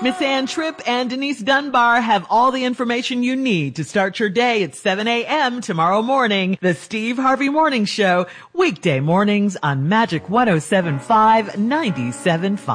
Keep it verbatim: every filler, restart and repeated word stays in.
Miss Ann Tripp and Denise Dunbar have all the information you need to start your day at seven a.m. tomorrow morning. The Steve Harvey Morning Show, weekday mornings on Magic one oh seven point five, ninety-seven point five.